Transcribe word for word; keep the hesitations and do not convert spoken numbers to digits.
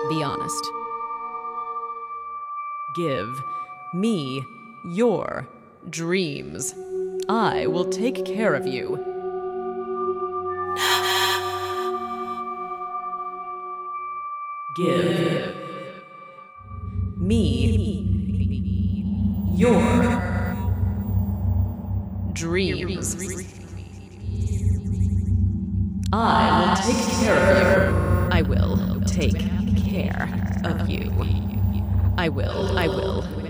Be honest. Give me your dreams. I will take care of you. Give me your dreams. I will take care of you. I will take care of you. I will, I will.